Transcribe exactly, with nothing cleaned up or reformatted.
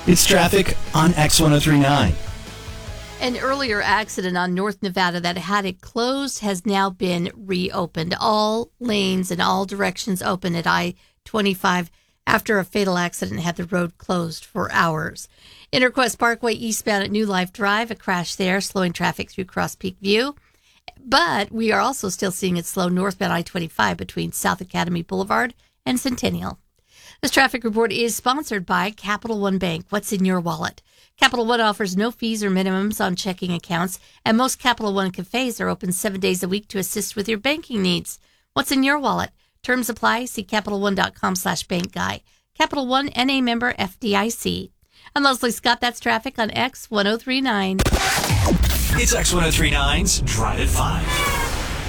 It's traffic on X ten thirty-nine. An earlier accident on North Nevada that had it closed has now been reopened. All lanes in all directions open at I twenty-five after a fatal accident had the road closed for hours. Interquest Parkway eastbound at New Life Drive, a crash there, slowing traffic through Cross Peak View. But we are also still seeing it slow northbound I twenty-five between South Academy Boulevard and Centennial. This traffic report is sponsored by Capital One Bank. What's in your wallet? Capital One offers no fees or minimums on checking accounts, and most Capital One cafes are open seven days a week to assist with your banking needs. What's in your wallet? Terms apply. See CapitalOne.com slash bank guy. Capital One, N A member, F D I C. I'm Leslie Scott. That's traffic on X ten thirty-nine. It's X ten thirty-nine's Drive at five.